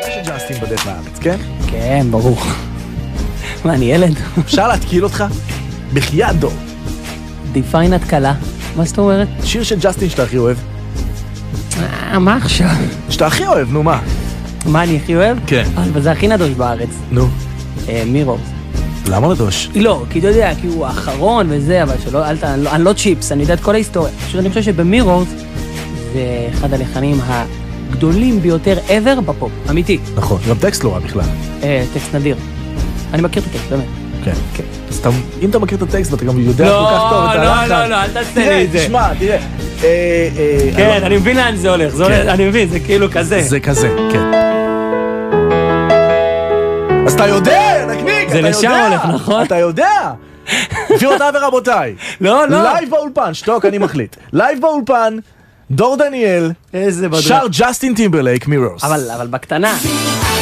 יש ג'סטין בדרך לארץ, כן? כן, ברור. מה, אני ילד? אפשר להתקיל אותך? בחייאת דור. דיפיין התקלה. מה זאת אומרת? שיר של ג'סטין שאתה הכי אוהב. מה עכשיו? שאתה הכי אוהב, נו מה? מה אני הכי אוהב? כן. אבל זה הכי נדוש בארץ. נו. מירורס. למה נדוש? לא, כי אתה יודע, כי הוא האחרון וזה, אבל שלא, אני לא צ'יפס, אני יודע את כל ההיסטוריה. פשוט אני חושב שבמירורס זה אחד הלחנים הגדולים ביותר ever בפופ, אמיתי. נכון, גם טקסט לא רע בכלל. טקסט נדיר. אני מכיר את הטקסט, באמת. כן. כן. סתם, אם אתה מכיר את הטקסט ואתה גם יודע כל כך טוב את הלחן. לא, אל תעשה לי את זה. תשמע, תראה. כן, אני מבין לאן זה הולך, אני מבין, זה כאילו כזה. זה כזה, כן. אז אתה יודע, נקניק, אתה יודע. זה לשם הולך, נכון? אתה יודע. גבירותיי ורבותיי. לא. לייב באולפן, שתוק, אני מחליט. לייב באולפן, דור דניאל. איזה בדרה. שר ג'סטין טימברלייק, מירורס. אבל בקטנה.